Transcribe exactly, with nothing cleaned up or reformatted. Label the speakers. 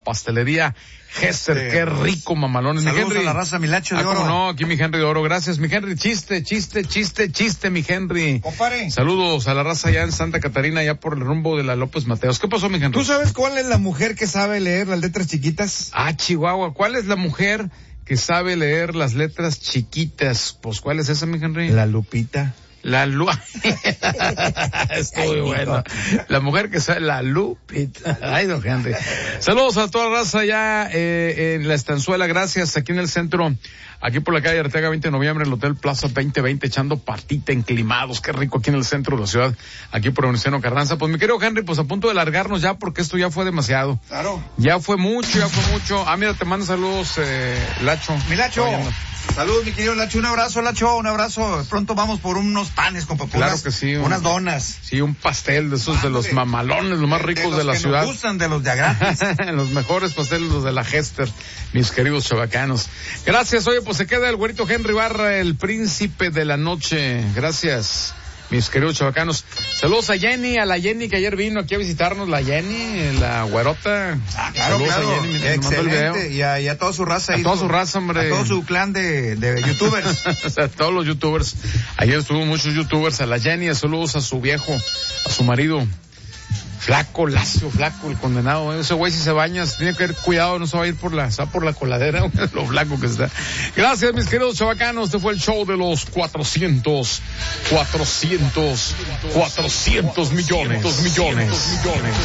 Speaker 1: Pastelería Hester,
Speaker 2: Este,
Speaker 1: qué rico, mamalones.
Speaker 2: Saludos
Speaker 1: Mi Henry.
Speaker 2: a la raza Milacho de
Speaker 1: ah,
Speaker 2: Oro.
Speaker 1: ¿cómo no? Aquí mi Henry de Oro. Gracias, mi Henry. Chiste, chiste, chiste, chiste, mi Henry.
Speaker 2: Compare.
Speaker 1: Saludos a la raza allá en Santa Catarina, allá por el rumbo de la López Mateos. ¿Qué pasó, mi Henry?
Speaker 2: ¿Tú sabes cuál es la mujer que sabe leer las letras chiquitas?
Speaker 1: Ah, Chihuahua. ¿Cuál es la mujer que sabe leer las letras chiquitas? Pues, ¿cuál es esa, mi Henry?
Speaker 2: La Lupita.
Speaker 1: La Lu... Estuvo muy bueno. La mujer que sabe, la Lupita. Ay, don Henry. Saludos a toda la raza allá eh, en La Estanzuela. Gracias. Aquí en el centro, aquí por la calle Arteaga veinte de noviembre, el Hotel Plaza veinte veinte, echando partita enclimados. Qué rico aquí en el centro de la ciudad, aquí por Venustiano Carranza. Pues mi querido Henry, pues a punto de largarnos ya porque esto ya fue demasiado.
Speaker 2: Claro.
Speaker 1: Ya fue mucho, ya fue mucho. Ah, mira, te mando saludos, eh, Lacho.
Speaker 2: Mi Lacho.
Speaker 1: Oye, no.
Speaker 2: Saludos, mi querido Lacho. Un abrazo, Lacho. Un abrazo. Pronto vamos por unos panes, compa.
Speaker 1: Claro
Speaker 2: unas,
Speaker 1: que sí. Un,
Speaker 2: unas donas.
Speaker 1: Sí, un pastel de esos,
Speaker 2: Ándale.
Speaker 1: de los mamalones, los más ricos
Speaker 2: de, los
Speaker 1: de la
Speaker 2: que
Speaker 1: ciudad.
Speaker 2: Nos gustan, de los de a gratis.
Speaker 1: Los mejores pasteles, los de la Hester, mis queridos chavacanos. Gracias. Oye, pues se queda el güerito Henry Barra, el príncipe de la noche. Gracias, mis queridos chavacanos. Saludos a Jenny, a la Jenny que ayer vino aquí a visitarnos, la Jenny, la güerota.
Speaker 2: Ah, claro,
Speaker 1: Saludos
Speaker 2: claro.
Speaker 1: a Jenny, me mandó el video.
Speaker 2: Excelente. Y a, y a toda su raza.
Speaker 1: A
Speaker 2: ahí,
Speaker 1: toda
Speaker 2: su,
Speaker 1: su raza, hombre.
Speaker 2: A todo su clan de, de youtubers.
Speaker 1: O sea, todos los youtubers. Ayer estuvo muchos youtubers. A la Jenny, saludos a su viejo, a su marido. Flaco, lacio, flaco, el condenado. Ese güey si se baña, tiene que tener cuidado, no se va a ir por la, se va por la coladera, lo flaco que está. Gracias, mis queridos chavacanos. Este fue el show de los cuatrocientos, cuatrocientos, cuatrocientos millones, millones, millones.